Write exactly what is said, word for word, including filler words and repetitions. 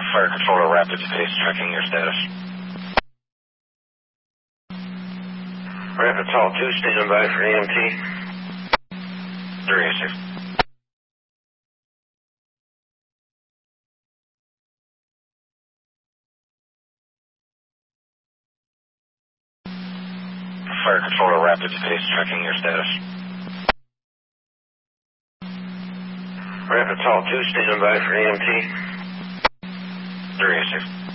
Fire controller, rapid space, checking your status. Rapid Assault two, standing by for E M T. three eight six. Fire controller, rapid space, checking your status. Rapid Assault two, standing by for E M T. three eight six.